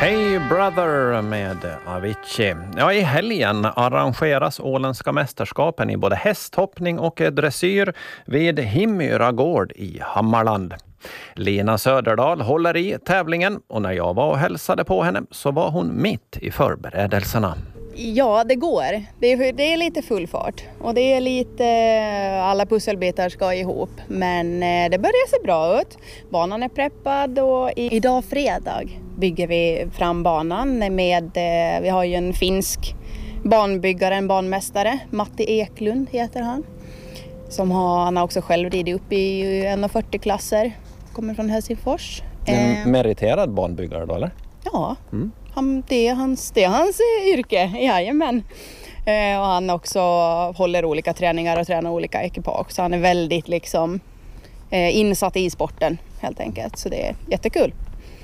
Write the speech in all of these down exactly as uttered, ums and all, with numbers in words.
Hey Brother med Avicii. Ja, i helgen arrangeras Åländska mästerskapen i både hästhoppning och dressyr vid Himmyra gård i Hammarland. Lina Söderdal håller i tävlingen och när jag var och hälsade på henne så var hon mitt i förberedelserna. Ja, det går. Det är, det är lite full fart och det är lite, alla pusselbitar ska ihop. Men det börjar se bra ut. Banan är preppad och idag fredag bygger vi fram banan med, vi har ju en finsk banbyggare, en banmästare, Matti Eklund heter han. Som har, han har också själv ridit upp i en fyrtio klasser, kommer från Helsingfors. En meriterad banbyggare då eller? Ja, mm. han, det, är hans, det är hans yrke, jajamän. Eh, och han också håller olika träningar och tränar olika ekipage. Så han är väldigt liksom, eh, insatt i sporten helt enkelt. Så det är jättekul.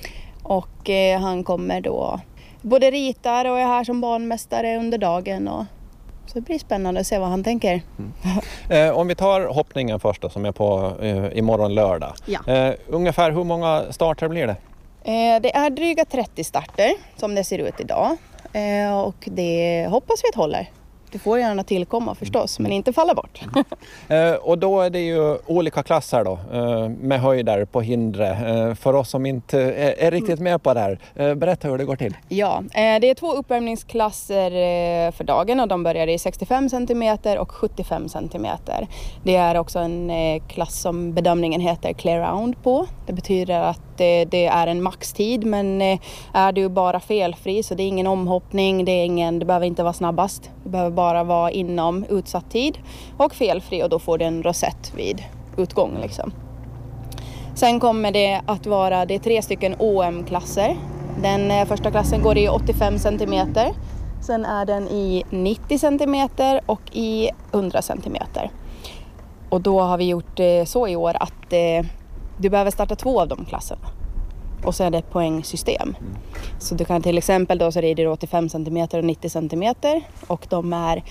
Och eh, han kommer då både ritar och är här som banmästare under dagen. Och, så det blir spännande att se vad han tänker. Mm. Eh, om vi tar hoppningen först då, som är på eh, imorgon lördag. Ja. Eh, ungefär hur många starter blir det? Eh, det är dryga trettio starter som det ser ut idag. Eh, och det hoppas vi att håller. Det får gärna tillkomma förstås, men inte falla bort. eh, och då är det ju olika klasser då, eh, med höjder på hindre. Eh, för oss som inte är, är riktigt med på det här, eh, berätta hur det går till. Ja, eh, det är två uppvärmningsklasser eh, för dagen och de börjar i sextiofem centimeter och sjuttiofem centimeter. Det är också en eh, klass som bedömningen heter clear round på. Det betyder att eh, det är en maxtid, men eh, är du bara felfri så det är ingen omhoppning, det är ingen, du behöver inte vara snabbast. Du behöver bara vara inom utsatt tid och felfri och då får du en rosett vid utgång liksom. Sen kommer det att vara det är tre stycken O M-klasser. Den första klassen går i åttiofem centimeter. Sen är den i nittio centimeter och i hundra centimeter. Och då har vi gjort så i år att eh, du behöver starta två av de klasserna. Och så är det ett poängsystem. Mm. Så du kan till exempel då så rider du åttiofem centimeter och nittio centimeter. Och de är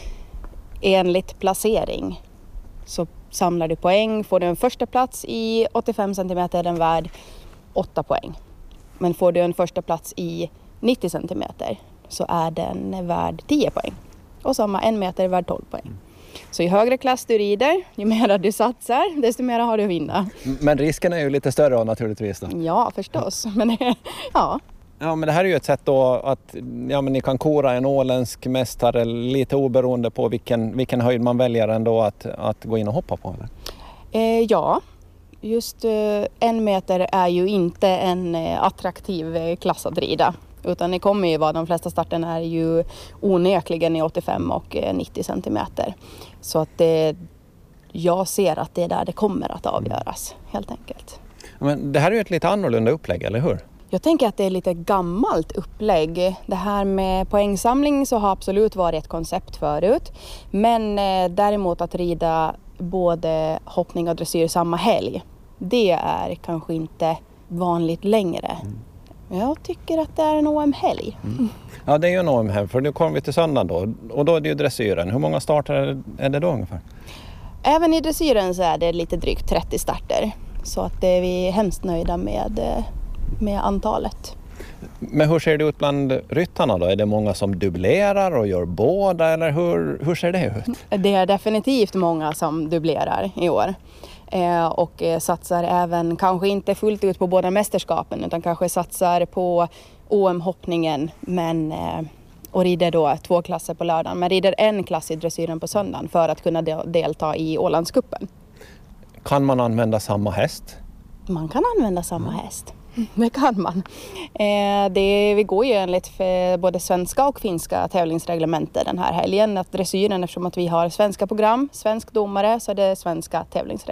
enligt placering. Så samlar du poäng. Får du en första plats i åttiofem centimeter är den värd åtta poäng. Men får du en första plats i nittio centimeter så är den värd tio poäng. Och samma en meter är värd tolv poäng. Mm. Så ju högre klass du rider, ju mer du satsar, desto mer har du att vinna. Men risken är ju lite större naturligtvis då. Ja, förstås. Men ja. Ja, men det här är ju ett sätt då att ja, men ni kan kora en åländsk mästare lite oberoende på vilken, vilken höjd man väljer ändå att, att gå in och hoppa på. Eller? Eh, ja, just eh, en meter är ju inte en eh, attraktiv eh, klass att rida. Utan det kommer ju vara, de flesta starterna är ju onekligen i åttiofem och nittio centimeter. Så att det, jag ser att det är där det kommer att avgöras, helt enkelt. Men det här är ju ett lite annorlunda upplägg, eller hur? Jag tänker att det är lite gammalt upplägg. Det här med poängsamling så har absolut varit ett koncept förut. Men eh, däremot att rida både hoppning och dressyr samma helg, det är kanske inte vanligt längre. Mm. Jag tycker att det är en O M-helg. Mm. Ja, det är ju en O M-helg, för nu kommer vi till söndag då. Och då är det ju dressyren. Hur många starter är det då ungefär? Även i dressyren så är det lite drygt trettio starter. Så att det är vi hemskt nöjda med, med antalet. Men hur ser det ut bland ryttarna då? Är det många som dubblerar och gör båda? Eller hur, hur ser det ut? Det är definitivt många som dubblerar i år. Eh, och eh, satsar även, kanske inte fullt ut på båda mästerskapen utan kanske satsar på O M-hoppningen men, eh, och rider då två klasser på lördagen. Men rider en klass i dressyren på söndagen för att kunna de- delta i Ålandscupen. Kan man använda samma häst? Man kan använda samma mm. häst. Det kan man. Eh, det, vi går ju enligt för både svenska och finska tävlingsreglementer den här helgen. Att dressyren, eftersom att vi har svenska program, svensk domare, så är det svenska tävlingsreglementer.